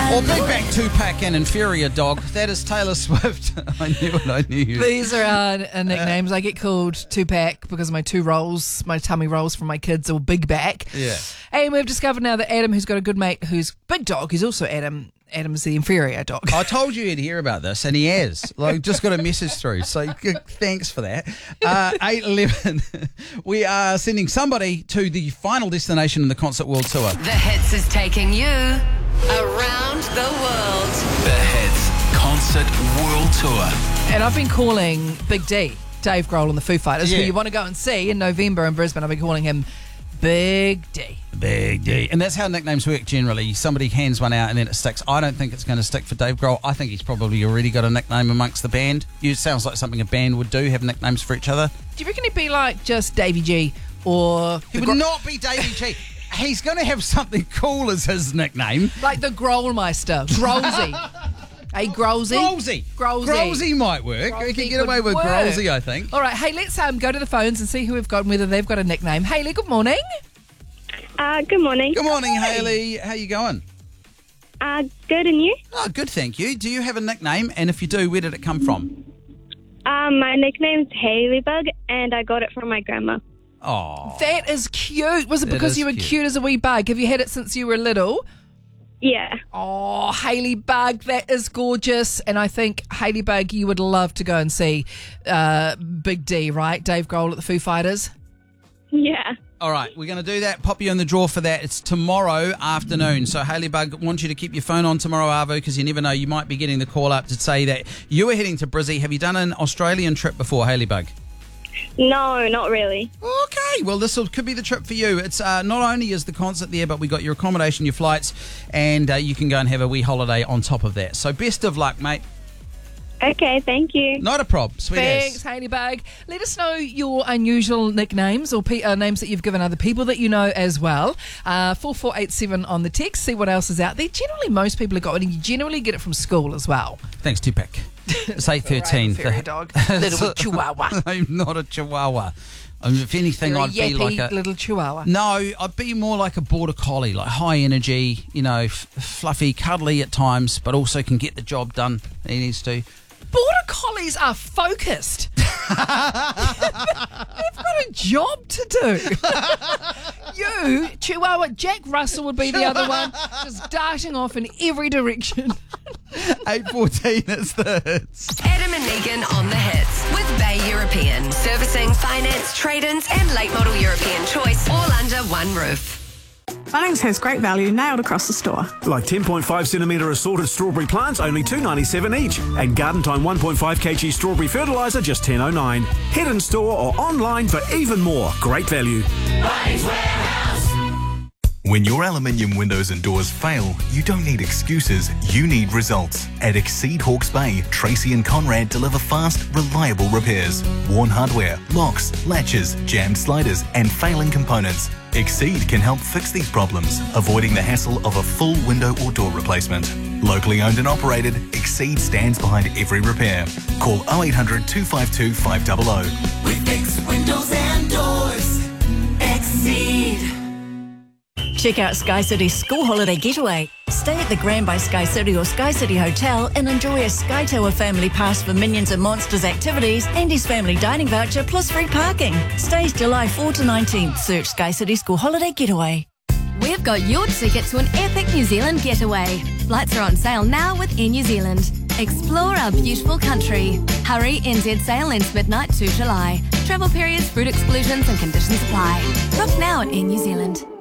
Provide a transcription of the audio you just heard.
Or Big Back, Tupac and Inferior Dog. That is Taylor Swift. I knew it, I knew you. These are our nicknames. I get called Tupac because of my two rolls, my tummy rolls from my kids, or Big Back. Yeah. And we've discovered now that Adam, who's got a good mate who's Big Dog, who's also Adam. Adam's the inferior dog. I told you he'd hear about this, and he has. Just got a message through, so thanks for that. 8:11. We are sending somebody to the final destination in the Concert World Tour. The Hits is taking you around the world. The Hits Concert World Tour. And I've been calling Big D, Dave Grohl and the Foo Fighters, who Yeah. you want to go and see in November in Brisbane. I've been calling him Big D. Big D. And that's how nicknames work generally. Somebody hands one out and then it sticks. I don't think it's going to stick for Dave Grohl. I think he's probably already got a nickname amongst the band. It sounds like something a band would do, have nicknames for each other. Do you reckon he'd be like just Davey G or... He would not be Davey G. He's going to have something cool as his nickname. like the Grohlmeister. Grolsey. Hey, Grolsey. Grolsey might work. We can get away with Grolsey, I think. All right, hey, let's go to the phones and see who we've got and whether they've got a nickname. Hayley, good morning. Good morning. Good morning, Hayley. How you going? Good, and you? Oh, good, thank you. Do you have a nickname? And if you do, where did it come from? My nickname's Haley-Bug, and I got it from my grandma. Oh, That is cute. Was it That because is you were cute. cute as a wee bug? Have you had it since you were little? Yeah. Oh, Hayley Bug, that is gorgeous. And I think, Hayley Bug, you would love to go and see Big D, right? Dave Grohl at the Foo Fighters. Yeah. all right. We're going to do that. Pop you in the draw for that. It's tomorrow afternoon. So, Hayley Bug, want you to keep your phone on tomorrow, Arvo, because you never know. You might be getting the call up to say that you were heading to Brizzy. Have you done an Australian trip before, Hayley Bug? No, not really. Okay, well, this could be the trip for you. It's not only is the concert there, but we got your accommodation, your flights, and you can go and have a wee holiday on top of that. So best of luck, mate. Okay, thank you. Not a problem. Sweet Thanks, as. Hayley Bug. Let us know your unusual nicknames or names that you've given other people that you know as well. 4487 on the text. See what else is out there. Generally, most people have got it, and you generally get it from school as well. Thanks, Tupac. It's 8:13. Fairy dog. Little chihuahua. I'm not a chihuahua. If anything, You're a I'd be yappy like a little chihuahua. No, I'd be more like a border collie, like high energy, fluffy, cuddly at times, but also can get the job done. He needs to. Border collies are focused. They've got a job to do. You, Chihuahua, Jack Russell would be the other one, just darting off in every direction. 8:14 is the hits. Adam and Megan on the Hits with Bay European. Servicing, finance, trade-ins and late model European choice all under one roof. Bunnings has great value nailed across the store. Like 10.5 centimetre assorted strawberry plants, only $2.97 each. And Garden Time 1.5 kg strawberry fertiliser, just $10.09. Head in store or online for even more great value. When your aluminium windows and doors fail, you don't need excuses, you need results. At Exceed Hawke's Bay, Tracy and Conrad deliver fast, reliable repairs. Worn hardware, locks, latches, jammed sliders and failing components. Exceed can help fix these problems, avoiding the hassle of a full window or door replacement. Locally owned and operated, Exceed stands behind every repair. Call 0800 252 500. We fix windows and doors. Exceed. Check out Sky City's school holiday getaway. Stay at the Grand by Sky City or Sky City Hotel and enjoy a Sky Tower family pass for Minions and Monsters activities and his family dining voucher plus free parking. Stays July 4 to 19th. Search Sky City School Holiday Getaway. We've got your ticket to an epic New Zealand getaway. Flights are on sale now with Air New Zealand. Explore our beautiful country. Hurry, NZ sale ends midnight to July. Travel periods, fruit exclusions and conditions apply. Book now at Air New Zealand.